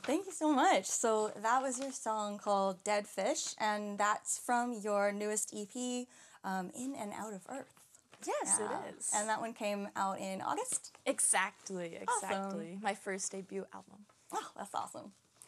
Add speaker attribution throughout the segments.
Speaker 1: Thank you so much. So that was your song called Dead Fish, and that's from your newest EP, In and Out of Earth.
Speaker 2: Yes,
Speaker 1: Yeah.
Speaker 2: it is.
Speaker 1: And that one came out in August?
Speaker 2: Exactly.
Speaker 1: Awesome.
Speaker 2: My first debut album.
Speaker 1: Oh, that's awesome.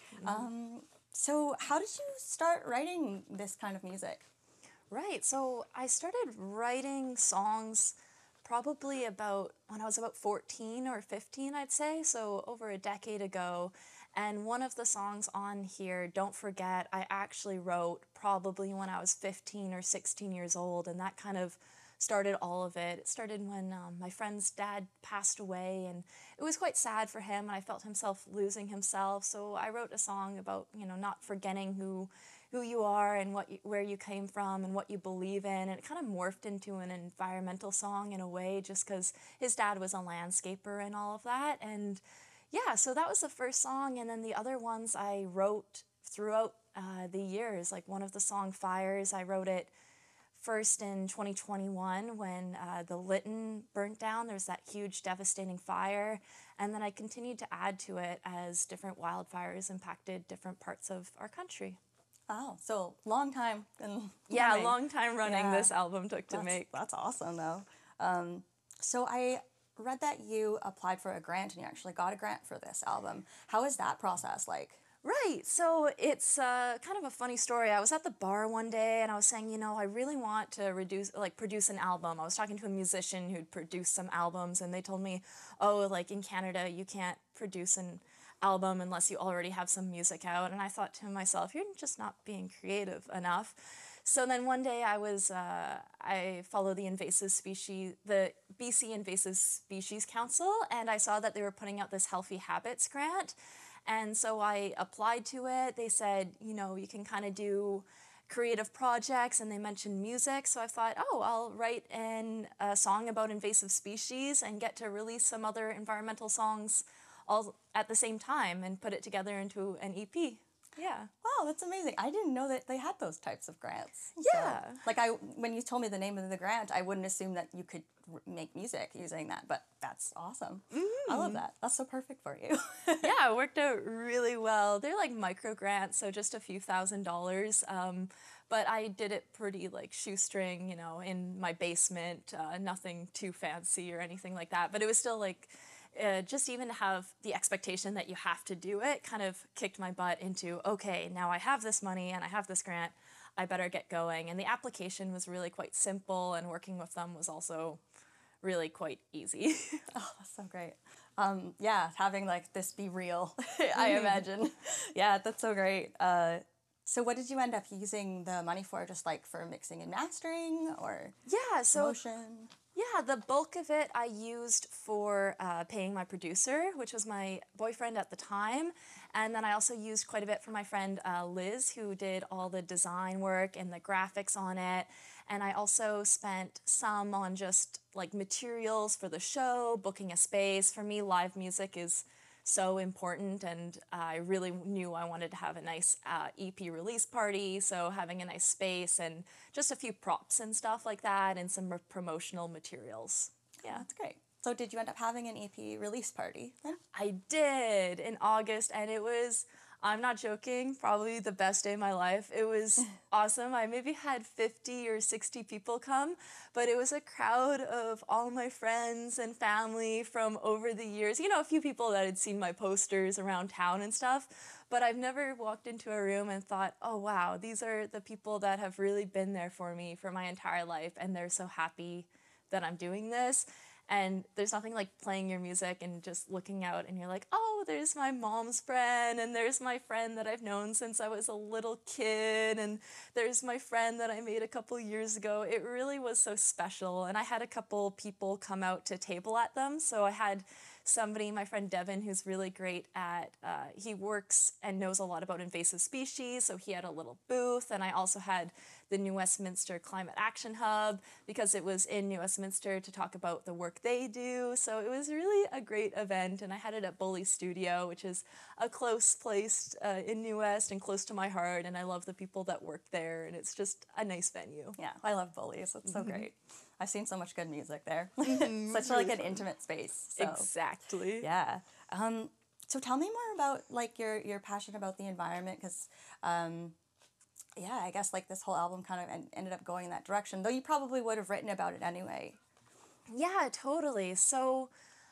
Speaker 1: So how did you start writing this kind of music?
Speaker 2: Right. So I started writing songs probably about when I was about 14 or 15, I'd say, so over a decade ago. And one of the songs on here, Don't Forget, I actually wrote probably when I was 15 or 16 years old, and that kind of started all of it. It started when my friend's dad passed away, and it was quite sad for him, and I felt himself losing himself. So I wrote a song about, not forgetting who you are and where you came from and what you believe in, and it kind of morphed into an environmental song in a way, just because his dad was a landscaper and all of that. And yeah, so that was the first song, and then the other ones I wrote throughout the years. Like one of the song Fires, I wrote it first in 2021 when the Lytton burnt down. There was that huge devastating fire, and then I continued to add to it as different wildfires impacted different parts of our country.
Speaker 1: Oh, so long time.
Speaker 2: Yeah, a long time running this album took to make.
Speaker 1: That's awesome, though. So I read that you applied for a grant and you actually got a grant for this album. How is that process like?
Speaker 2: Right, so it's kind of a funny story. I was at the bar one day and I was saying, I really want to produce an album. I was talking to a musician who'd produced some albums, and they told me, oh, like in Canada, you can't produce an album unless you already have some music out. And I thought to myself, you're just not being creative enough. So then one day I follow the BC Invasive Species Council, and I saw that they were putting out this Healthy Habits grant. And so I applied to it. They said, you can kind of do creative projects, and they mentioned music. So I thought, oh, I'll write a song about invasive species and get to release some other environmental songs all at the same time and put it together into an EP. Yeah.
Speaker 1: Wow, that's amazing. I didn't know that they had those types of grants.
Speaker 2: Yeah.
Speaker 1: So, when you told me the name of the grant, I wouldn't assume that you could make music using that, but that's awesome. Mm-hmm. I love that. That's so perfect for you.
Speaker 2: Yeah, it worked out really well. They're like micro grants, so just a few $1,000s. But I did it pretty like shoestring, in my basement, nothing too fancy or anything like that. But it was still like, just even to have the expectation that you have to do it kind of kicked my butt into, okay, now I have this money and I have this grant, I better get going. And the application was really quite simple, and working with them was also really quite easy.
Speaker 1: Oh, that's so great. Yeah, having like this be real, I imagine. Yeah, that's so great. So what did you end up using the money for? Just like for mixing and mastering, or promotion?
Speaker 2: Yeah, the bulk of it I used for paying my producer, which was my boyfriend at the time. And then I also used quite a bit for my friend Liz, who did all the design work and the graphics on it. And I also spent some on just like materials for the show, booking a space. For me, live music is so important, and I really knew I wanted to have a nice EP release party, so having a nice space and just a few props and stuff like that, and some promotional materials. Yeah,
Speaker 1: oh, that's great. So did you end up having an EP release party then?
Speaker 2: I did in August, and it was, I'm not joking, probably the best day of my life. It was awesome. I maybe had 50 or 60 people come, but it was a crowd of all my friends and family from over the years. A few people that had seen my posters around town and stuff, but I've never walked into a room and thought, oh wow, these are the people that have really been there for me for my entire life, and they're so happy that I'm doing this. And there's nothing like playing your music and just looking out and you're like, oh, there's my mom's friend, and there's my friend that I've known since I was a little kid, and there's my friend that I made a couple years ago. It really was so special. And I had a couple people come out to table at them. So I had somebody, my friend Devin, who's really great at, he works and knows a lot about invasive species, so he had a little booth. And I also had the New Westminster Climate Action Hub, because it was in New Westminster, to talk about the work they do. So it was really a great event, and I had it at Bully Studio, which is a close place in New West and close to my heart, and I love the people that work there, and it's just a nice venue.
Speaker 1: Yeah, I love Bullies. It's so great. I've seen so much good music there. Such like an intimate space. So.
Speaker 2: Exactly.
Speaker 1: Yeah. So So tell me more about like your passion about the environment, because yeah, I guess like this whole album kind of ended up going in that direction, though you probably would have written about it anyway.
Speaker 2: Yeah, totally. So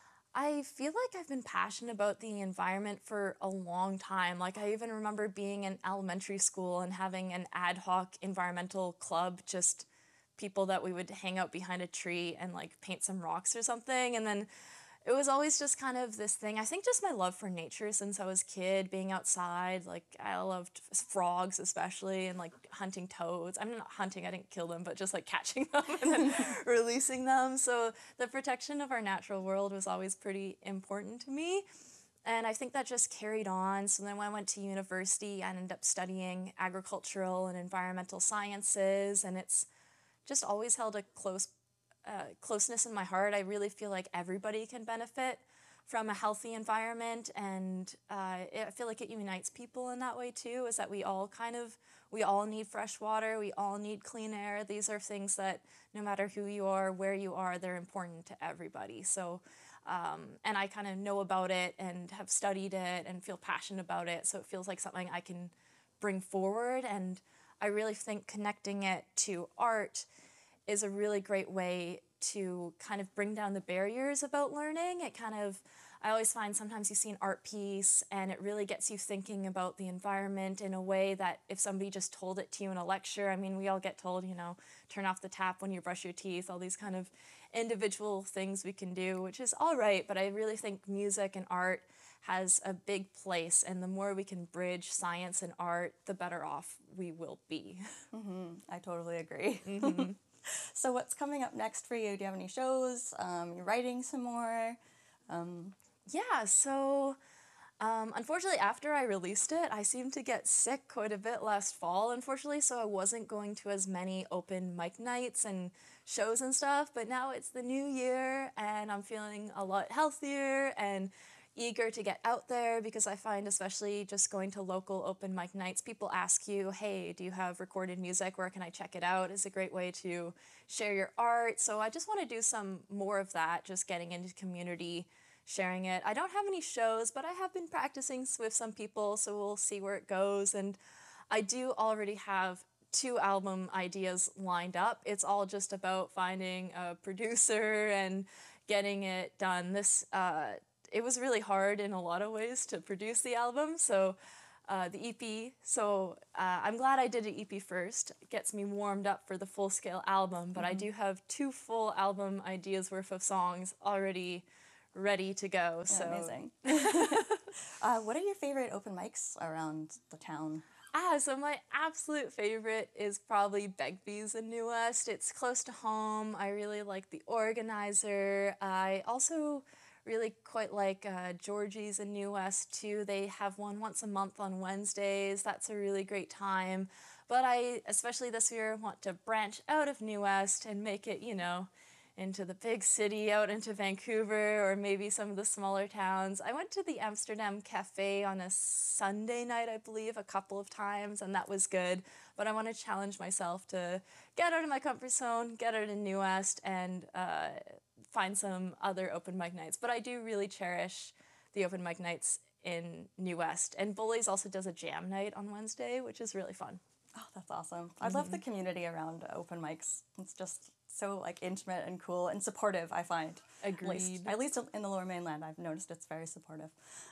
Speaker 2: I feel like I've been passionate about the environment for a long time. Like, I even remember being in elementary school and having an ad hoc environmental club, just people that we would hang out behind a tree and like paint some rocks or something. And then it was always just kind of this thing. I think just my love for nature since I was a kid, being outside. Like, I loved frogs especially, and like hunting toads. I'm not hunting, I didn't kill them, but just like catching them and then releasing them. So the protection of our natural world was always pretty important to me. And I think that just carried on. So then when I went to university, I ended up studying agricultural and environmental sciences, and it's just always held a closeness in my heart. I really feel like everybody can benefit from a healthy environment, and I feel like it unites people in that way too, is that we all need fresh water, we all need clean air. These are things that no matter who you are, where you are, they're important to everybody. So and I kind of know about it and have studied it and feel passionate about it, so it feels like something I can bring forward. And I really think connecting it to art is a really great way to kind of bring down the barriers about learning. I always find sometimes you see an art piece and it really gets you thinking about the environment in a way that if somebody just told it to you in a lecture, I mean, we all get told, turn off the tap when you brush your teeth, all these kind of individual things we can do, which is all right, but I really think music and art has a big place, and the more we can bridge science and art, the better off we will be.
Speaker 1: I totally agree. So what's coming up next for you? Do you have any shows? You're writing some more?
Speaker 2: Yeah, so unfortunately, after I released it, I seemed to get sick quite a bit last fall, unfortunately, so I wasn't going to as many open mic nights and shows and stuff, but now it's the new year, and I'm feeling a lot healthier and eager to get out there, because I find, especially just going to local open mic nights, people ask you, hey, do you have recorded music? Where can I check it out? It's a great way to share your art. So I just want to do some more of that, just getting into community, sharing it. I don't have any shows, but I have been practicing with some people, so we'll see where it goes. And I do already have 2 album ideas lined up. It's all just about finding a producer and getting it done. It was really hard in a lot of ways to produce the album, so the EP. So I'm glad I did an EP first. It gets me warmed up for the full-scale album, but I do have 2 full album ideas worth of songs already ready to go. So
Speaker 1: amazing. What are your favorite open mics around the town?
Speaker 2: So my absolute favorite is probably Begbie's in New West. It's close to home. I really like the organizer. I also really quite like Georgie's in New West too. They have one once a month on Wednesdays. That's a really great time. But I, especially this year, want to branch out of New West and make it, into the big city, out into Vancouver, or maybe some of the smaller towns. I went to the Amsterdam Cafe on a Sunday night, I believe, a couple of times, and that was good. But I want to challenge myself to get out of my comfort zone, get out in New West, and find some other open mic nights. But I do really cherish the open mic nights in New West. And Bullies also does a jam night on Wednesday, which is really fun.
Speaker 1: Oh, that's awesome. I love the community around open mics. It's just so like intimate and cool and supportive, I find.
Speaker 2: Agreed.
Speaker 1: At least in the Lower Mainland, I've noticed it's very supportive.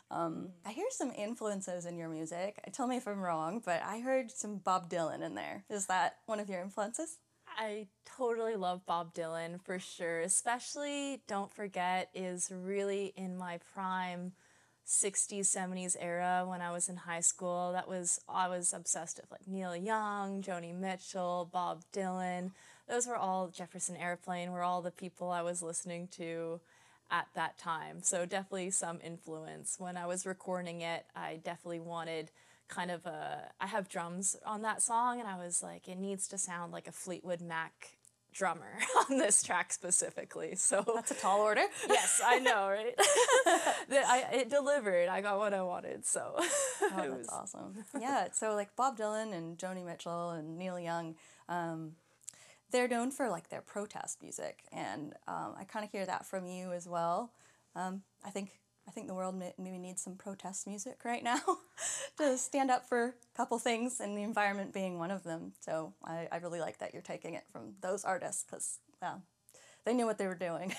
Speaker 1: I hear some influences in your music. Tell me if I'm wrong, but I heard some Bob Dylan in there. Is that one of your influences?
Speaker 2: I totally love Bob Dylan, for sure. Especially Don't Forget is really in my prime 60s, 70s era when I was in high school. I was obsessed with like Neil Young, Joni Mitchell, Bob Dylan. Those were all, Jefferson Airplane were all the people I was listening to at that time. So definitely some influence. When I was recording it, I definitely wanted I have drums on that song, and I was like, it needs to sound like a Fleetwood Mac drummer on this track specifically. So
Speaker 1: that's a tall order.
Speaker 2: Yes, I know, right? It delivered. I got what I wanted, so.
Speaker 1: Oh, that's awesome. Yeah, so like Bob Dylan and Joni Mitchell and Neil Young, they're known for like their protest music, and I kind of hear that from you as well. I think I think the world maybe needs some protest music right now to stand up for a couple things, and the environment being one of them. So I really like that you're taking it from those artists because they knew what they were doing.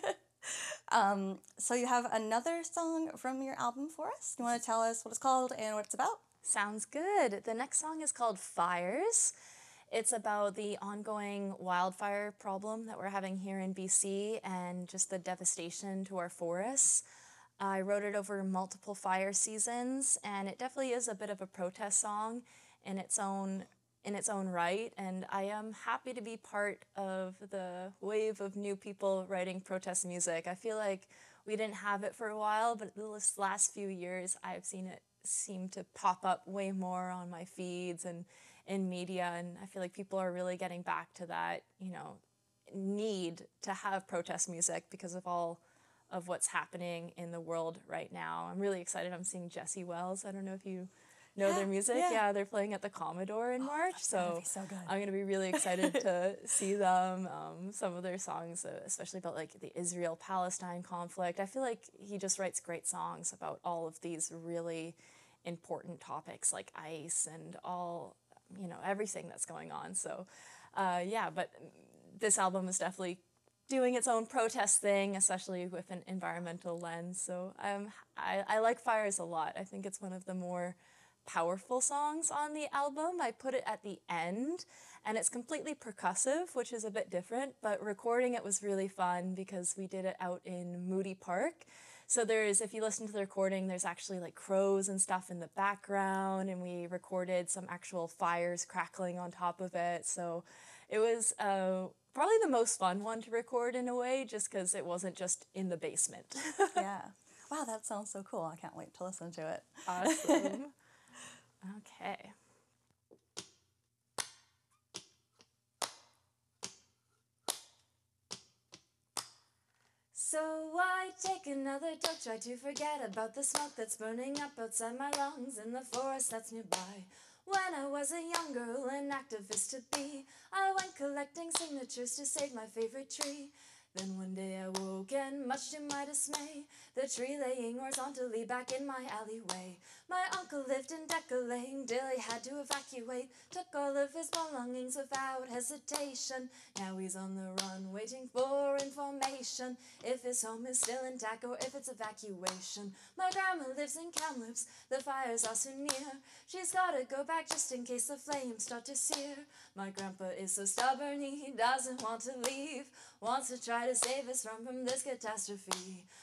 Speaker 1: So you have another song from your album for us. You want to tell us what it's called and what it's about?
Speaker 2: Sounds good. The next song is called Fires. It's about the ongoing wildfire problem that we're having here in BC and just the devastation to our forests. I wrote it over multiple fire seasons, and it definitely is a bit of a protest song in its own right, and I am happy to be part of the wave of new people writing protest music. I feel like we didn't have it for a while, but the last few years I've seen it seem to pop up way more on my feeds and in media, and I feel like people are really getting back to that, need to have protest music because of all of what's happening in the world right now. I'm really excited. I'm seeing Jesse Wells. I don't know if you know their music. Yeah, they're playing at the Commodore in March, so
Speaker 1: good.
Speaker 2: I'm going to be really excited to see them. Some of their songs, especially about like the Israel-Palestine conflict. I feel like he just writes great songs about all of these really important topics like ICE and all, everything that's going on. So but this album is definitely doing its own protest thing, especially with an environmental lens. So I like Fires a lot. I think it's one of the more powerful songs on the album. I put it at the end, and it's completely percussive, which is a bit different, but recording it was really fun because we did it out in Moody Park. So if you listen to the recording, there's actually like crows and stuff in the background, and we recorded some actual fires crackling on top of it. So it was probably the most fun one to record in a way, just because it wasn't just in the basement.
Speaker 1: Yeah. Wow, that sounds so cool. I can't wait to listen to it.
Speaker 2: Awesome. Okay. So I take another drug, try to forget about the smoke that's burning up outside my lungs in the forest that's nearby. When I was a young girl, an activist to be, I went collecting signatures to save my favorite tree. Then one day I woke, and much to my dismay, the tree laying horizontally back in my alleyway. My uncle lived in Decollete, Dilly had to evacuate, took all of his belongings without hesitation. Now he's on the run, waiting for information, if his home is still intact or if it's evacuation. My grandma lives in Kamloops, the fires are so near, she's gotta go back just in case the flames start to sear. My grandpa is so stubborn, he doesn't want to leave, wants to try to save us from this catastrophe.